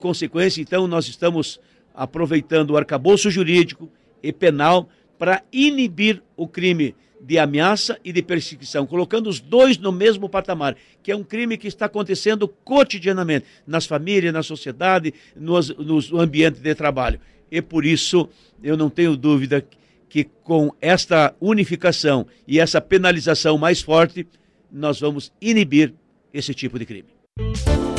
consequência, então, nós estamos aproveitando o arcabouço jurídico e penal para inibir o crime de ameaça e de perseguição, colocando os dois no mesmo patamar, que é um crime que está acontecendo cotidianamente, nas famílias, na sociedade, no ambiente de trabalho. E por isso, eu não tenho dúvida que com esta unificação e essa penalização mais forte, nós vamos inibir esse tipo de crime.